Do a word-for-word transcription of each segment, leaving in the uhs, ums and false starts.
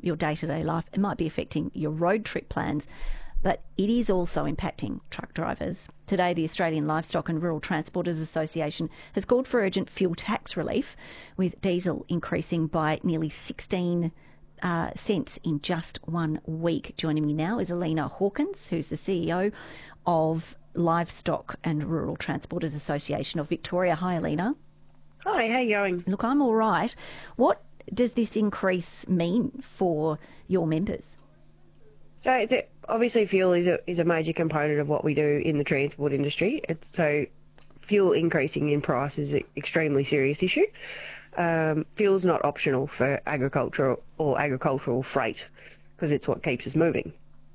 your day-to-day life. It might be affecting your road trip plans, but it is also impacting truck drivers. Today, the Australian Livestock and Rural Transporters Association has called for urgent fuel tax relief, with diesel increasing by nearly sixteen uh, cents in just one week. Joining me now is Alina Hawkins, who's the C E O of Livestock and Rural Transporters Association of Victoria. Hi, Alina. Hi, how you going? Look, I'm all right. What does this increase mean for your members? So it's a, obviously fuel is a, is a major component of what we do in the transport industry. It's, so fuel increasing in price is an extremely serious issue. Um, fuel's not optional for agriculture or agricultural freight because it's what keeps us moving.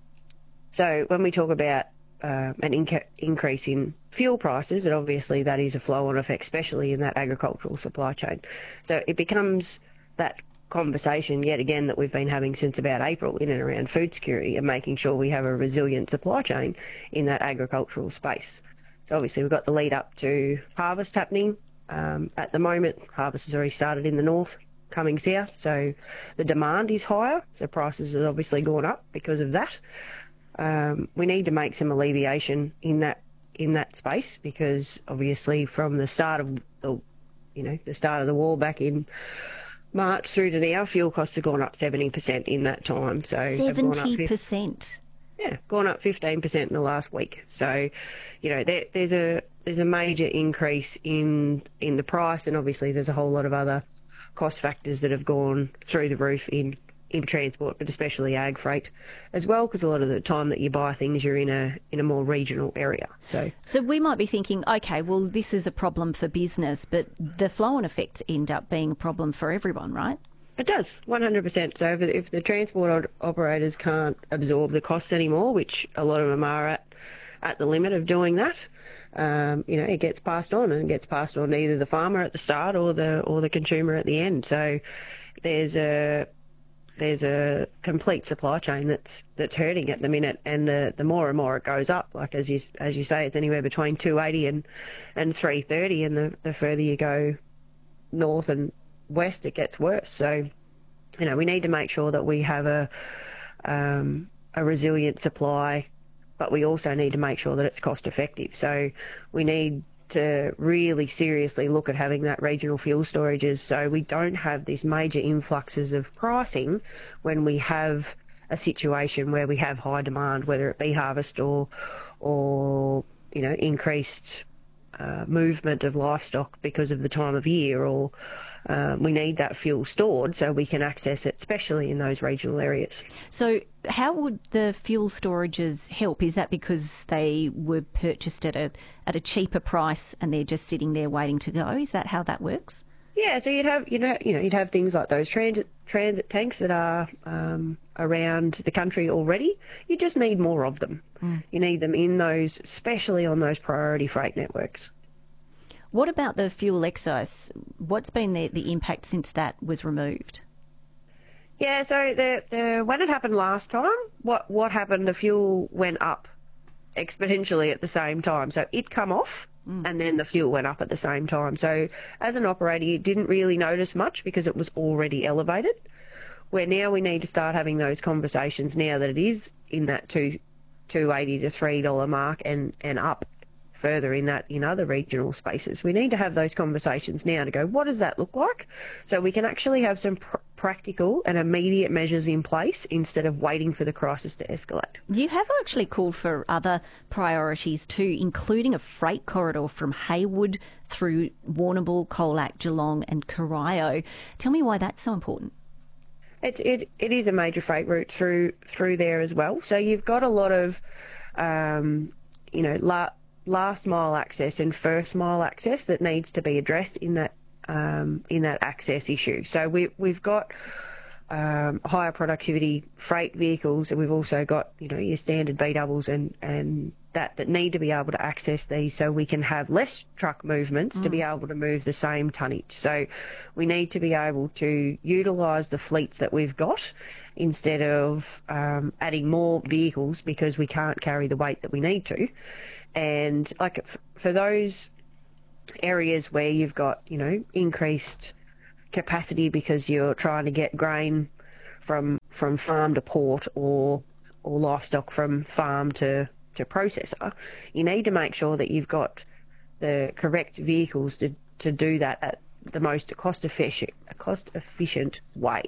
So when we talk about uh, an inca- increase in fuel prices, and obviously that is a flow-on effect, especially in that agricultural supply chain. So it becomes that conversation yet again that we've been having since about April in and around food security and making sure we have a resilient supply chain in that agricultural space. So obviously we've got the lead up to harvest happening. Um, at the moment, harvest has already started in the north, coming south, so the demand is higher, so prices have obviously gone up because of that. Um, we need to make some alleviation in that in that space because obviously from the start of the you know the start of the war back in March through to now, fuel costs have gone up seventy percent in that time. So seventy percent. Yeah, gone up fifteen percent in the last week. So, you know, there, there's a there's a major increase in in the price, and obviously there's a whole lot of other cost factors that have gone through the roof in in transport, but especially ag freight as well, because a lot of the time that you buy things, you're in a in a more regional area. So, so we might be thinking, okay, well, this is a problem for business, but the flow-on effects end up being a problem for everyone, right? It does, one hundred percent. So if, if the transport operators can't absorb the costs anymore, which a lot of them are at at the limit of doing that, um, you know, it gets passed on, and it gets passed on to either the farmer at the start or the or the consumer at the end. So there's a there's a complete supply chain that's that's hurting at the minute, and the, the more and more it goes up, like as you as you say, it's anywhere between two eighty and and three thirty, and the, the further you go north and west, it gets worse. So, you know, we need to make sure that we have a um, a resilient supply, but we also need to make sure that it's cost effective. So we need to really seriously look at having that regional fuel storages so we don't have these major influxes of pricing when we have a situation where we have high demand, whether it be harvest or or you know increased uh, movement of livestock because of the time of year, or um, we need that fuel stored so we can access it, especially in those regional areas. So how would the fuel storages help? Is that because they were purchased at a at a cheaper price and they're just sitting there waiting to go? Is that how that works? Yeah, so you'd have you know you know you'd have things like those transit transit tanks that are um, around the country already. You just need more of them. Mm. You need them in those, especially on those priority freight networks. What about the fuel excise? What's been the, the impact since that was removed? Yeah, so the, the when it happened last time, what what happened? The fuel went up exponentially at the same time. So it come off, mm. and then the fuel went up at the same time. So as an operator, you didn't really notice much because it was already elevated. Where now we need to start having those conversations now that it is in that two two eighty to three dollar mark and and up further in that in other regional spaces. We need to have those conversations now to go, what does that look like? So we can actually have some pr- practical and immediate measures in place instead of waiting for the crisis to escalate. You have actually called for other priorities too, including a freight corridor from Haywood through Warrnambool, Colac, Geelong and Corio. Tell me why that's so important. It, it, it is a major freight route through through there as well. So you've got a lot of, um, you know, la- last mile access and first mile access that needs to be addressed in that um, in that access issue. So we we've got um, higher productivity freight vehicles, and we've also got you know your standard B doubles and and that that need to be able to access these so we can have less truck movements mm. to be able to move the same tonnage. So we need to be able to utilise the fleets that we've got instead of um, adding more vehicles because we can't carry the weight that we need to. And like f- for those areas where you've got, you know, increased capacity because you're trying to get grain from from farm to port or or livestock from farm to, to processor, you need to make sure that you've got the correct vehicles to, to do that at the most cost efficient, cost efficient way.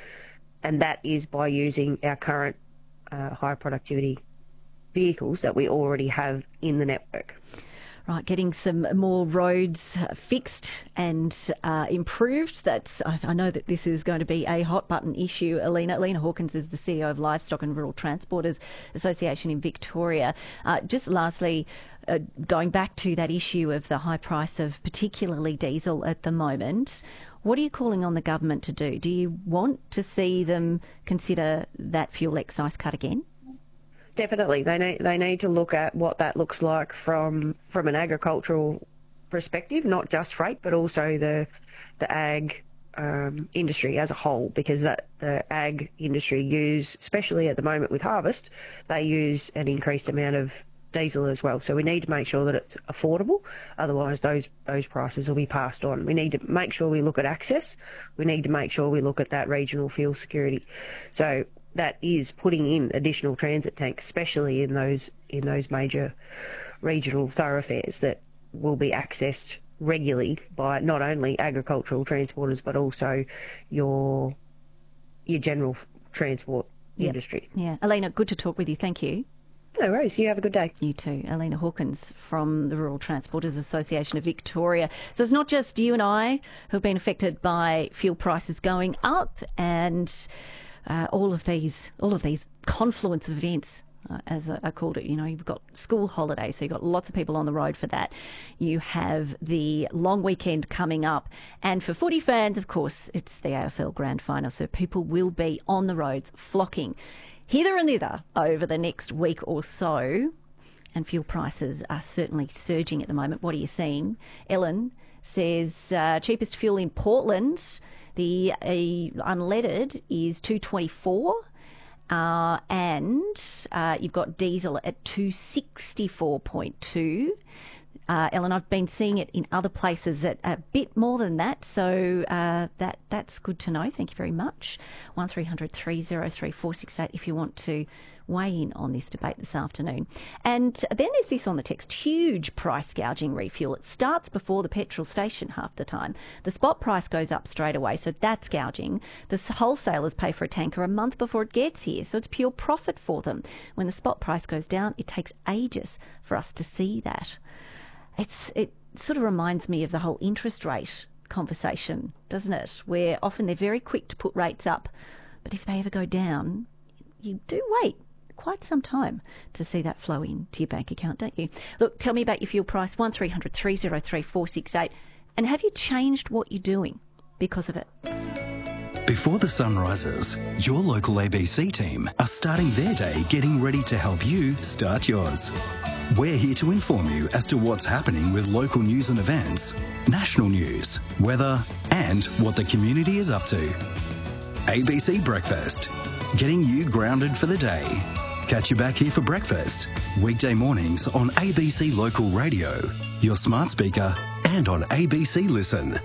And that is by using our current uh, high productivity vehicles that we already have in the network. Right, getting some more roads fixed and uh, improved. That's I, I know that this is going to be a hot button issue. Alina Alina Hawkins is the C E O of Livestock and Rural Transporters Association in Victoria. Uh, just lastly, uh, going back to that issue of the high price of particularly diesel at the moment, what are you calling on the government to do? Do you want to see them consider that fuel excise cut again? Definitely, they need they need to look at what that looks like from from an agricultural perspective, not just freight, but also the the ag um, industry as a whole. Because that the ag industry use, especially at the moment with harvest, they use an increased amount of diesel as well. So we need to make sure that it's affordable. Otherwise, those those prices will be passed on. We need to make sure we look at access. We need to make sure we look at that regional fuel security. So that is putting in additional transit tanks, especially in those in those major regional thoroughfares that will be accessed regularly by not only agricultural transporters but also your your general transport yep. industry. Yeah, Alina, good to talk with you. Thank you. No worries. You have a good day. You too. Alina Hawkins from the Rural Transporters Association of Victoria. So it's not just you and I who've been affected by fuel prices going up and Uh, all of these, all of these confluence of events, uh, as I, I called it. You know, you've got school holidays, so you've got lots of people on the road for that. You have the long weekend coming up, and for footy fans, of course, it's the A F L Grand Final, so people will be on the roads, flocking hither and thither over the next week or so. And fuel prices are certainly surging at the moment. What are you seeing? Ellen says uh, cheapest fuel in Portland. The uh, unleaded is two twenty-four, uh, and uh, you've got diesel at two sixty-four point two. Uh, Ellen, I've been seeing it in other places at a bit more than that, so uh, that that's good to know. Thank you very much. one three hundred three oh three four six eight if you want to weigh in on this debate this afternoon. And then there's this on the text, huge price gouging refuel. It starts before the petrol station half the time. The spot price goes up straight away, so that's gouging. The wholesalers pay for a tanker a month before it gets here, so it's pure profit for them. When the spot price goes down, it takes ages for us to see that. It's It sort of reminds me of the whole interest rate conversation, doesn't it? Where often they're very quick to put rates up, but if they ever go down, you do wait quite some time to see that flow into your bank account, don't you? Look, tell me about your fuel price, one three hundred three oh three four six eight, and have you changed what you're doing because of it? Before the sun rises, your local A B C team are starting their day getting ready to help you start yours. We're here to inform you as to what's happening with local news and events, national news, weather, and what the community is up to. A B C Breakfast, getting you grounded for the day. Catch you back here for breakfast, weekday mornings on A B C Local Radio, your smart speaker, and on A B C Listen.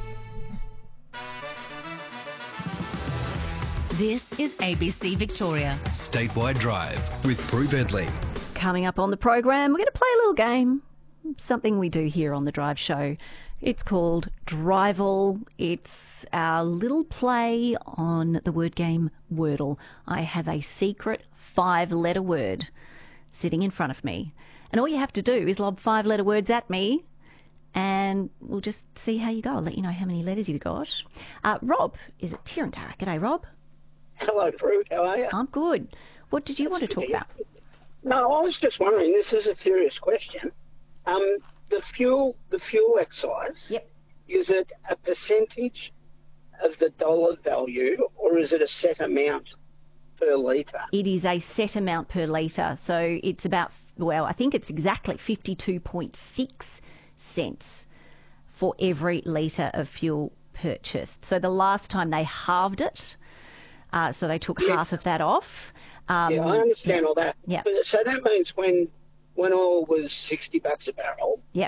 This is A B C Victoria. Statewide Drive with Prue Bentley. Coming up on the program, we're going to play a little game, something we do here on the Drive Show. It's called Drivel. It's our little play on the word game Wordle. I have a secret five-letter word sitting in front of me, and all you have to do is lob five-letter words at me, and we'll just see how you go. I'll let you know how many letters you've got. Uh, Rob is at Tirrantara. G'day, Rob. Hello, Prue. How are you? I'm good. What did you want to talk about? No, I was just wondering, this is a serious question. Um, the fuel, the fuel excise, Yep. is it a percentage of the dollar value or is it a set amount per litre? It is a set amount per litre. So it's about, well, I think it's exactly fifty-two point six cents for every litre of fuel purchased. So the last time they halved it, uh, so they took Yeah. half of that off. Um, yeah, I understand all that. Yeah. But, so that means when when oil was sixty bucks a barrel, Yep.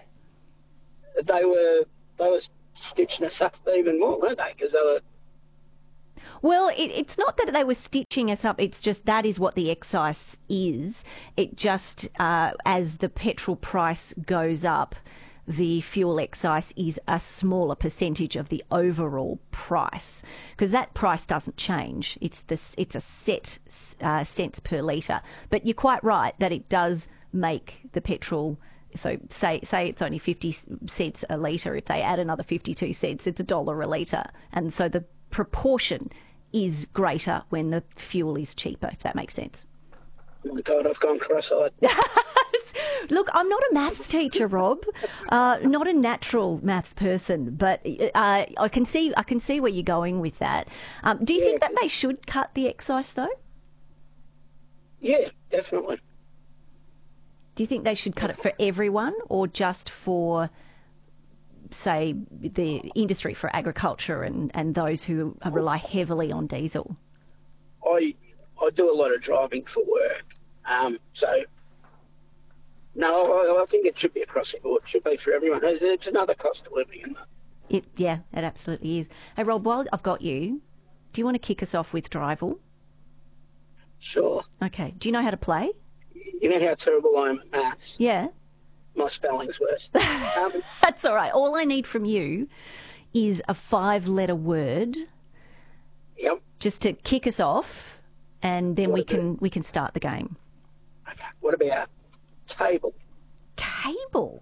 they were they were stitching us up even more, weren't they? Because they were Well, it, it's not that they were stitching us up. It's just that is what the excise is. It just, uh, as the petrol price goes up, the fuel excise is a smaller percentage of the overall price, because that price doesn't change. It's this. It's a set uh, cents per litre. But you're quite right that it does make the petrol. So say say it's only fifty cents a litre. If they add another fifty-two cents, it's a dollar a litre. And so the proportion is greater when the fuel is cheaper, if that makes sense. Oh my God, I've gone cross-eyed. Look, I'm not a maths teacher, Rob. Uh, not a natural maths person, but uh, I can see I can see where you're going with that. Um, do you Yeah. think that they should cut the excise, though? Yeah, definitely. Do you think they should cut it for everyone, or just for, say, the industry, for agriculture and, and those who rely heavily on diesel? I I do a lot of driving for work, um, so no, I, I think it should be across the board. It should be for everyone. It's, it's another cost of living, isn't it? It, yeah, it absolutely is. Hey, Rob, while I've got you, do you want to kick us off with Drival? Sure. Okay. Do you know how to play? You know how terrible I am at maths. Yeah. My spelling's worse. um, That's all right. All I need from you is a five-letter word yep. just to kick us off, and then What we about- can we can start the game. Okay. What about table? Cable.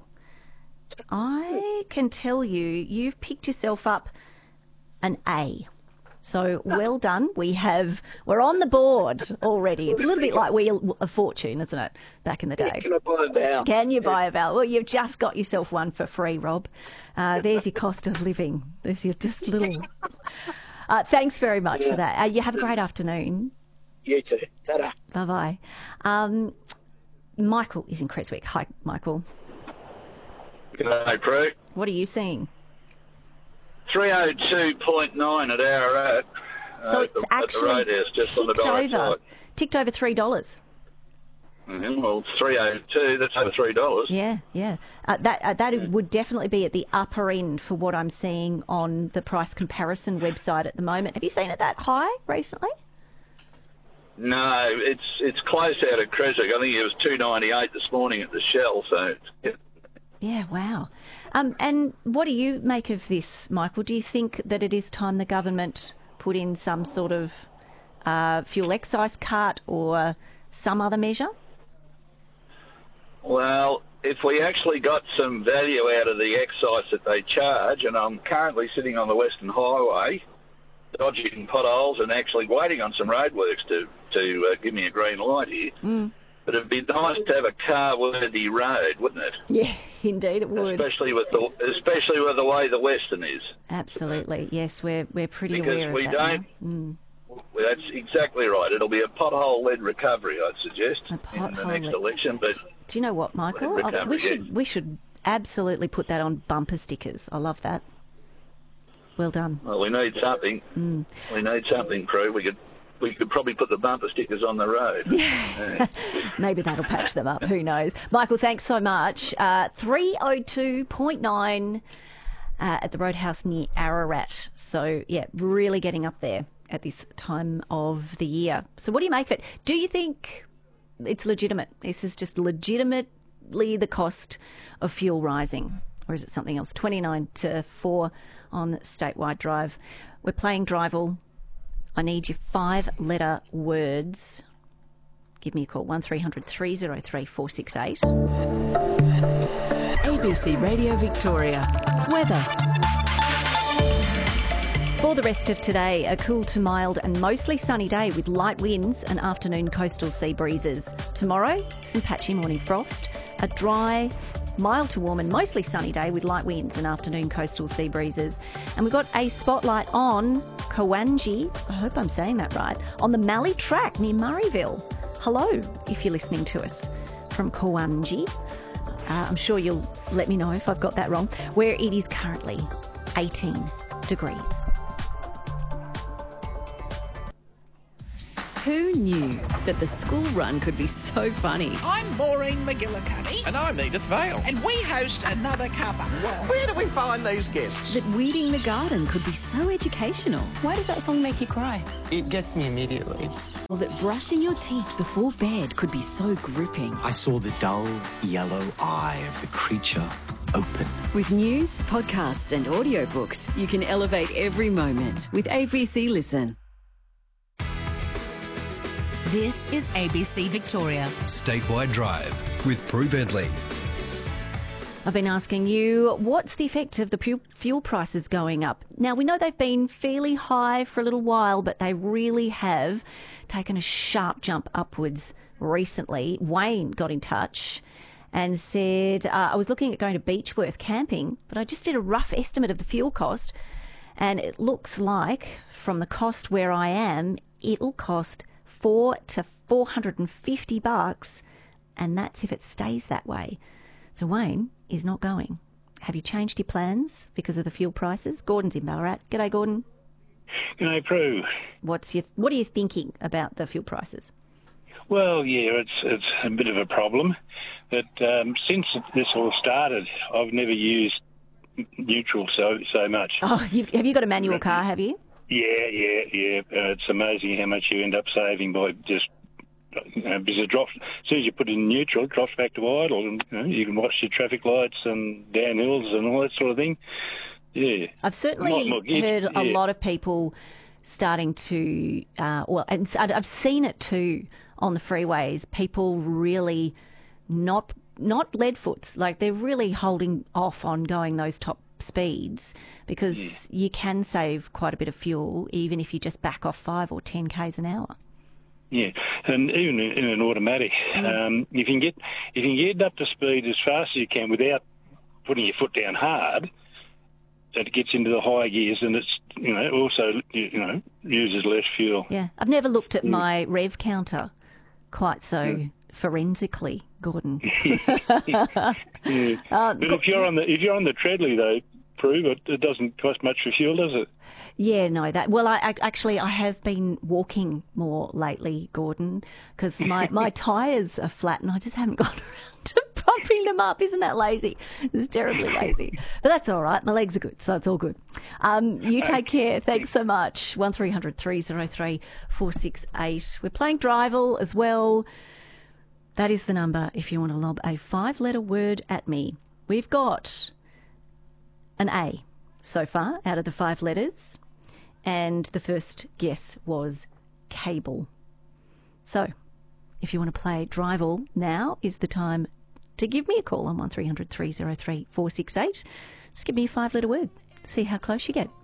I can tell you, you've picked yourself up an A. So well done. We have, we're on the board already. It's a little bit like Wheel of Fortune, isn't it, back in the day? Can I buy a vowel? Can you buy a vowel? Well, you've just got yourself one for free, Rob. Uh, there's your cost of living. There's your just little... Uh, thanks very much Yeah. for that. Uh, you have a great afternoon. You too. Ta-da. Bye-bye. Um, Michael is in Creswick. Hi, Michael. G'day, Prue. What are you seeing? three oh two point nine at Ararat. So uh, it's at the, actually at the roadhouse, just on the ticked direct over, side. ticked over three dollars. Mm-hmm. Well, it's three oh two, that's over three dollars. Yeah, yeah. Uh, that uh, that would definitely be at the upper end for what I'm seeing on the price comparison website at the moment. Have you seen it that high recently? No, it's it's close out at Creswick. I think it was two ninety-eight this morning at the Shell, so it's, yeah. Yeah, wow. Um, and what do you make of this, Michael? Do you think that it is time the government put in some sort of uh, fuel excise cut or some other measure? Well, if we actually got some value out of the excise that they charge, and I'm currently sitting on the Western Highway, dodging potholes and actually waiting on some roadworks to, to uh, give me a green light here. Mm. But it'd be nice to have a car-worthy road, wouldn't it? Yeah, indeed it would. Especially with the especially with the way the Western is. Absolutely, yes, we're we're pretty Because aware of we that. don't. now. Mm. Well, that's exactly right. It'll be a pothole-led recovery, I'd suggest, A in the pothole-led- next election. But Do you know what, Michael? Well, Oh, we recovery, should yes. we should absolutely put that on bumper stickers. I love that. Well done. well, we need something. Mm. We need something, Prue. We could we could probably put the bumper stickers on the road. Yeah. Maybe that'll patch them up. Who knows? Michael, thanks so much. Uh, three oh two point nine uh, at the Roadhouse near Ararat. So, yeah, really getting up there at this time of the year. So what do you make of it? Do you think it's legitimate? This is just legitimately the cost of fuel rising? Or is it something else? twenty-nine to four on Statewide Drive. We're playing Drival. I need your five-letter words. Give me a call, one three hundred three oh three four six eight. A B C Radio Victoria. Weather. For the rest of today, a cool to mild and mostly sunny day with light winds and afternoon coastal sea breezes. Tomorrow, some patchy morning frost, a dry, mild to warm and mostly sunny day with light winds and afternoon coastal sea breezes. And we've got a spotlight on Cowangi, I hope I'm saying that right, on the Mallee Track near Murrayville. Hello, if you're listening to us from Cowangi. Uh, I'm sure you'll let me know if I've got that wrong, where it is currently eighteen degrees. Who knew that the school run could be so funny? I'm Maureen McGillicuddy. And I'm Edith Vale. And we host Another Cuppa. Where do we find these guests? That weeding the garden could be so educational. Why does that song make you cry? It gets me immediately. Or that brushing your teeth before bed could be so gripping. I saw the dull yellow eye of the creature open. With news, podcasts and audiobooks, you can elevate every moment with A B C Listen. This is A B C Victoria. Statewide Drive with Prue Bentley. I've been asking you, what's the effect of the fuel prices going up? Now, we know they've been fairly high for a little while, but they really have taken a sharp jump upwards recently. Wayne got in touch and said, uh, I was looking at going to Beechworth camping, but I just did a rough estimate of the fuel cost, and it looks like, from the cost where I am, it'll cost four to four hundred and fifty bucks, and that's if it stays that way. So Wayne is not going. Have you changed your plans because of the fuel prices? Gordon's in Ballarat. G'day, Gordon. G'day, Prue. What's your What are you thinking about the fuel prices? Well, yeah, it's it's a bit of a problem. But um, since this all started, I've never used neutral so so much. Oh, you've, have you got a manual car? Have you? Yeah, yeah, yeah. Uh, it's amazing how much you end up saving by just, you know, because it drops, as soon as you put it in neutral, it drops back to idle, and you know, you can watch your traffic lights and downhills and all that sort of thing. Yeah. I've certainly heard yeah. a lot of people starting to, uh, well, and I've seen it too on the freeways, people really not, not leadfoots, like they're really holding off on going those top speeds because yeah. you can save quite a bit of fuel even if you just back off five or ten k's an hour. Yeah, and even in, in an automatic, mm. um, if you can get if you can get up to speed as fast as you can without putting your foot down hard, that it gets into the high gears, and it's you know also you know uses less fuel. Yeah, I've never looked at yeah. my rev counter quite so yeah. forensically, Gordon. yeah. Yeah. Uh, but if you're on the if you're on the treadly though, Prue, it, it doesn't cost much for fuel, does it? Yeah, no, that, well, I, I actually, I have been walking more lately, Gordon, because my, my tyres are flat and I just haven't gone around to pumping them up. Isn't that lazy? It's terribly lazy. But that's all right. My legs are good, so it's all good. Um, you take care. Thanks so much. one three hundred three oh three four six eight. We're playing Drival as well. That is the number if you want to lob a five-letter word at me. We've got an A so far out of the five letters, and the first guess was cable. So if you want to play Drival, now is the time to give me a call on one three hundred three oh three four six eight. Just give me a five-letter word. See how close you get.